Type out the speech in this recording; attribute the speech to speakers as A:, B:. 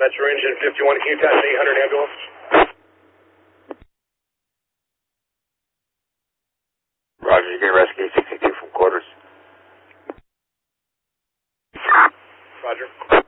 A: Metro Engine 51, can you attach an 800 ambulance?
B: Roger, you can rescue 62 from quarters.
A: Roger.